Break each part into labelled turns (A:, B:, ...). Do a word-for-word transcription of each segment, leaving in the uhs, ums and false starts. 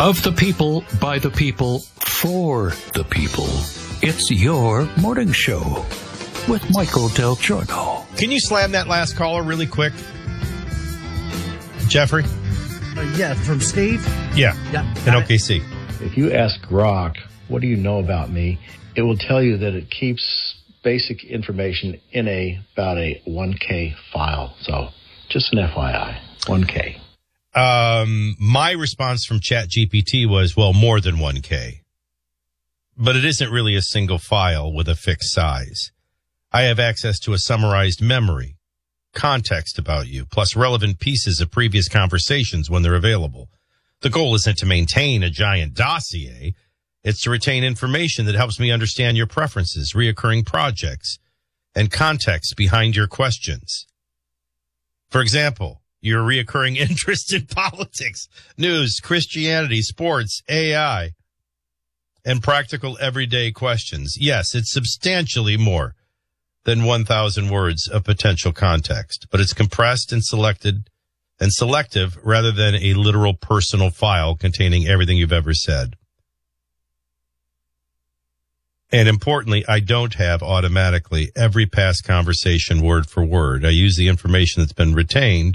A: Of the people, by the people, for the people. It's your morning show with Michael Del Giorno.
B: Can you slam that last caller really quick? Jeffrey?
C: Uh, yeah, from Steve?
B: Yeah,
C: yeah
B: in O K C.
D: If you ask Grok, what do you know about me? It will tell you that it keeps basic information in a about a one K file. So just an F Y I, one K.
B: Um, my response from ChatGPT was, well, more than one K. But it isn't really a single file with a fixed size. I have access to a summarized memory, context about you, plus relevant pieces of previous conversations when they're available. The goal isn't to maintain a giant dossier. It's to retain information that helps me understand your preferences, reoccurring projects, and context behind your questions. For example, your reoccurring interest in politics, news, Christianity, sports, A I, and practical everyday questions. Yes, it's substantially more than one thousand words of potential context, but it's compressed and selected and selective rather than a literal personal file containing everything you've ever said. And importantly, I don't have automatically every past conversation word for word. I use the information that's been retained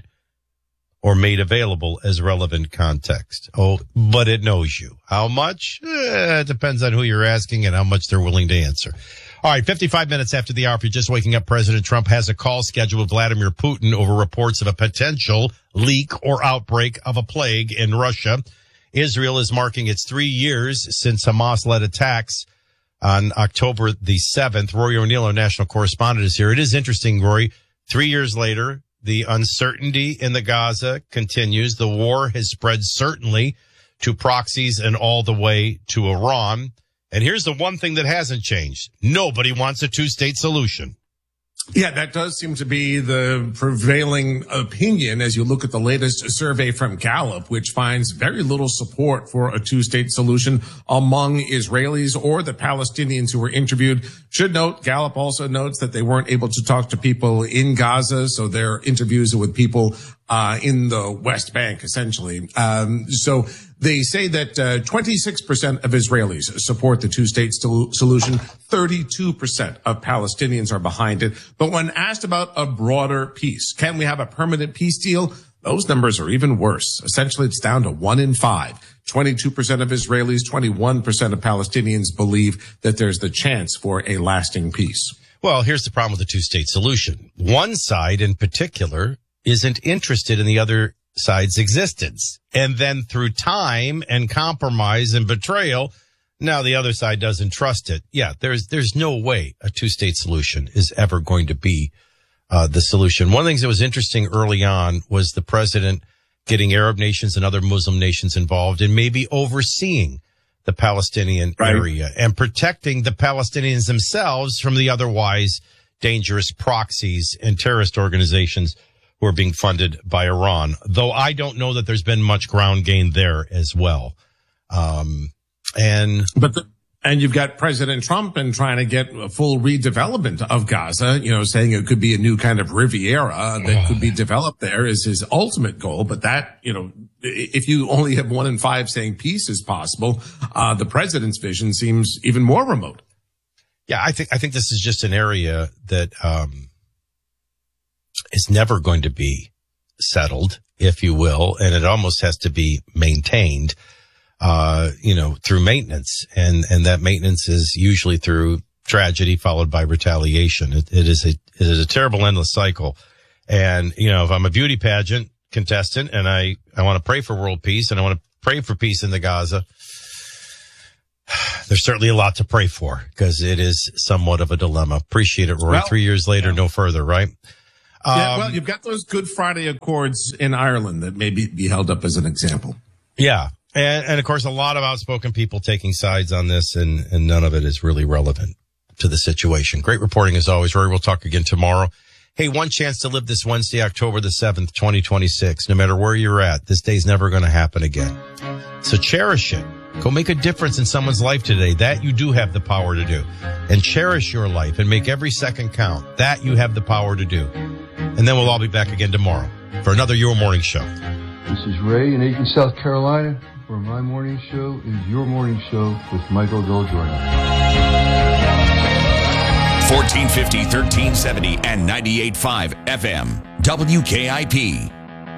B: or made available as relevant context. Oh, but it knows you. How much? Eh, it depends on who you're asking and how much they're willing to answer. All right, fifty-five minutes after the hour, if you're just waking up, President Trump has a call scheduled with Vladimir Putin over reports of a potential leak or outbreak of a plague in Russia. Israel is marking its three years since Hamas-led attacks on October the seventh. Rory O'Neill, our national correspondent, is here. It is interesting, Rory. Three years later, the uncertainty in the Gaza continues. The war has spread certainly to proxies and all the way to Iran. And here's the one thing that hasn't changed. Nobody wants a two-state solution.
E: Yeah, that does seem to be the prevailing opinion as you look at the latest survey from Gallup, which finds very little support for a two-state solution among Israelis or the Palestinians who were interviewed. Should note, Gallup also notes that they weren't able to talk to people in Gaza, so their interviews are with people uh in the West Bank, essentially. Um so they say that uh, twenty-six percent of Israelis support the two-state st- solution. thirty-two percent of Palestinians are behind it. But when asked about a broader peace, can we have a permanent peace deal? Those numbers are even worse. Essentially, it's down to one in five. twenty-two percent of Israelis, twenty-one percent of Palestinians believe that there's the chance for a lasting peace.
B: Well, here's the problem with the two-state solution. One side in particular isn't interested in the other side's existence. And then through time and compromise and betrayal, now the other side doesn't trust it. Yeah, there's there's no way a two-state solution is ever going to be uh the solution. One of the things that was interesting early on was the president getting Arab nations and other Muslim nations involved and maybe overseeing the Palestinian
E: right.
B: area and protecting the Palestinians themselves from the otherwise dangerous proxies and terrorist organizations who are being funded by Iran, though I don't know that there's been much ground gain there as well. Um, and,
E: but the, and you've got President Trump and trying to get a full redevelopment of Gaza, you know, saying it could be a new kind of Riviera that oh. could be developed there is his ultimate goal. But that, you know, if you only have one in five saying peace is possible, uh, the president's vision seems even more remote.
B: Yeah, I think, I think this is just an area that, um, is never going to be settled, if you will, and it almost has to be maintained, uh, you know, through maintenance. And, and that maintenance is usually through tragedy followed by retaliation. It, it is a, it is a terrible endless cycle. And, you know, if I'm a beauty pageant contestant and I, I want to pray for world peace and I want to pray for peace in the Gaza, there's certainly a lot to pray for because it is somewhat of a dilemma. Appreciate it, Rory.
E: Well,
B: Three years later,
E: yeah.
B: no further, right?
E: Yeah,
B: Um,
E: well, you've got those Good Friday Accords in Ireland that may be, be held up as an example.
B: Yeah. And, and of course, a lot of outspoken people taking sides on this, and, and none of it is really relevant to the situation. Great reporting as always, Rory. We'll talk again tomorrow. Hey, one chance to live this Wednesday, October the seventh, twenty twenty-six. No matter where you're at, this day's never going to happen again. So cherish it. Go make a difference in someone's life today. That you do have the power to do. And cherish your life and make every second count. That you have the power to do. And then we'll all be back again tomorrow for another Your Morning Show.
F: This is Ray in Aiken, South Carolina. for my morning show is your morning show with Michael Del Giorno.
G: fourteen fifty, thirteen seventy, and ninety-eight point five F M. W K I P.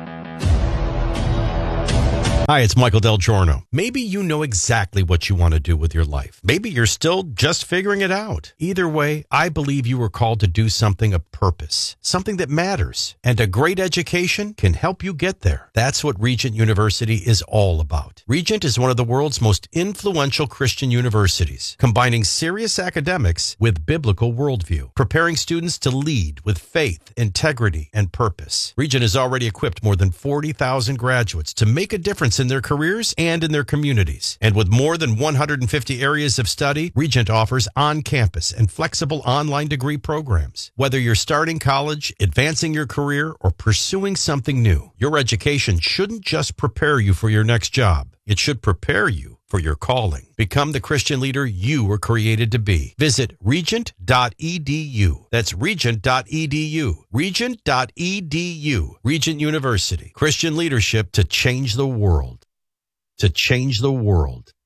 B: Hi, it's Michael Del Giorno. Maybe you know exactly what you want to do with your life. Maybe you're still just figuring it out. Either way, I believe you were called to do something of purpose, something that matters, and a great education can help you get there. That's what Regent University is all about. Regent is one of the world's most influential Christian universities, combining serious academics with biblical worldview, preparing students to lead with faith, integrity, and purpose. Regent has already equipped more than forty thousand graduates to make a difference in their careers and in their communities. And with more than one hundred fifty areas of study, Regent offers on-campus and flexible online degree programs. Whether you're starting college, advancing your career, or pursuing something new, your education shouldn't just prepare you for your next job. It should prepare you for your calling. Become the Christian leader you were created to be. Visit regent dot e d u. That's regent dot e d u. regent dot e d u. Regent University. Christian leadership to change the world. To change the world.